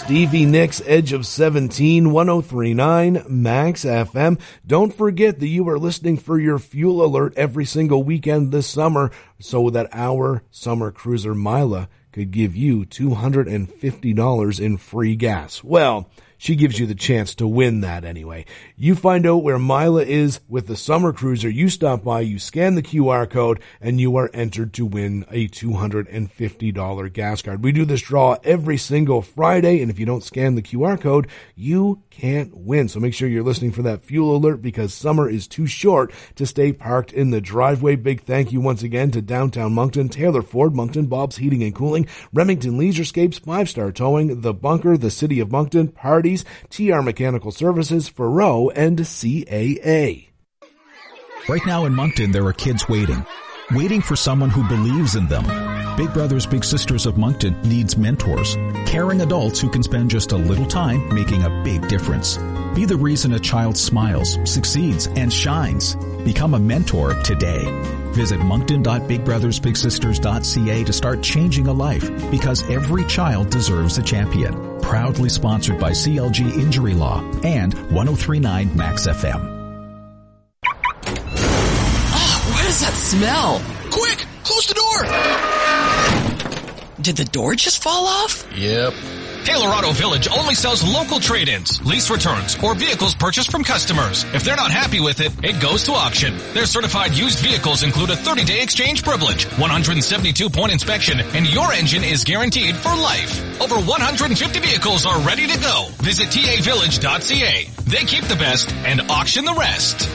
Stevie Nicks, Edge of 17, 103.9 Max FM. Don't forget that you are listening for your fuel alert every single weekend this summer so that our summer cruiser Mila could give you $250 in free gas. Well, she gives you the chance to win that anyway. You find out where Mila is with the summer cruiser. You stop by, you scan the QR code, and you are entered to win a $250 gas card. We do this draw every single Friday, and if you don't scan the QR code, you can't win. So make sure you're listening for that fuel alert because summer is too short to stay parked in the driveway. Big thank you once again to Downtown Moncton, Taylor Ford, Moncton, Bob's Heating and Cooling, Remington Leisurescapes, 5-Star Towing, The Bunker, the City of Moncton, Parties, TR Mechanical Services, Faroe, and CAA. Right now in Moncton, there are kids waiting for someone who believes in them. Big Brothers Big Sisters of Moncton needs mentors, caring adults who can spend just a little time making a big difference. Be the reason a child smiles, succeeds, and shines. Become a mentor today. Visit moncton.bigbrothersbigsisters.ca to start changing a life because every child deserves a champion. Proudly sponsored by CLG Injury Law and 103.9 Max FM. What is that smell? Quick! Close the door! Did the door just fall off? Yep. Taylor Auto Village only sells local trade-ins, lease returns, or vehicles purchased from customers. If they're not happy with it, it goes to auction. Their certified used vehicles include a 30-day exchange privilege, 172-point inspection, and your engine is guaranteed for life. Over 150 vehicles are ready to go. Visit tavillage.ca. They keep the best and auction the rest.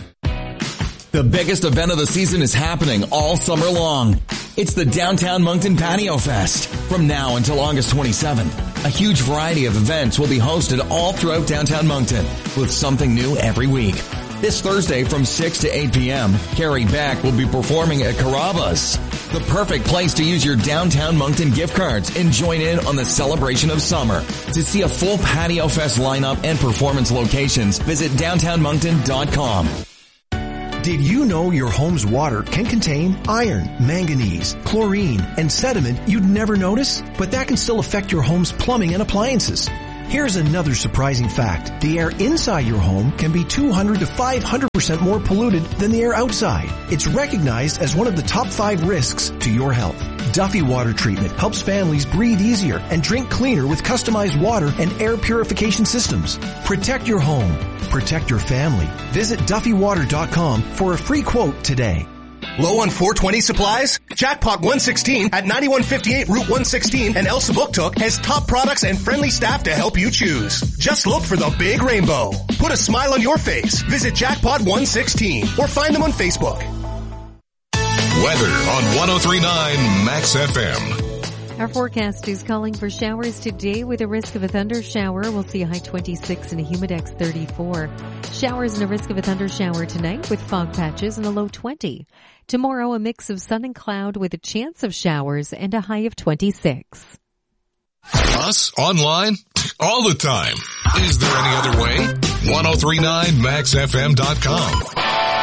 The biggest event of the season is happening all summer long. It's the Downtown Moncton Patio Fest. From now until August 27th, a huge variety of events will be hosted all throughout downtown Moncton with something new every week. This Thursday from 6 to 8 p.m., Carrie Beck will be performing at Carrabba's, the perfect place to use your Downtown Moncton gift cards and join in on the celebration of summer. To see a full Patio Fest lineup and performance locations, visit downtownmoncton.com. Did you know your home's water can contain iron, manganese, chlorine, and sediment you'd never notice? But that can still affect your home's plumbing and appliances. Here's another surprising fact. The air inside your home can be 200 to 500% more polluted than the air outside. It's recognized as one of the top 5 risks to your health. Duffy Water Treatment helps families breathe easier and drink cleaner with customized water and air purification systems. Protect your home. Protect your family. Visit DuffyWater.com for a free quote today. Low on 420 supplies? Jackpot 116 at 9158 Route 116 and Elsa Booktook has top products and friendly staff to help you choose. Just look for the big rainbow. Put a smile on your face. Visit Jackpot 116 or find them on Facebook. Weather on 103.9 Max FM. Our forecast is calling for showers today with a risk of a thunder shower. We'll see a high 26 and a humidex 34. Showers and a risk of a thunder shower tonight with fog patches and a low 20. Tomorrow, a mix of sun and cloud with a chance of showers and a high of 26. Us online all the time. Is there any other way? 1039maxfm.com.